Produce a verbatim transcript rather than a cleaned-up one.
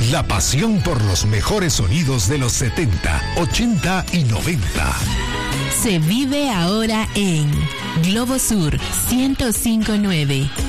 La pasión por los mejores sonidos de los setenta, ochenta y noventa. Se vive ahora en Globo Sur ciento cinco punto nueve.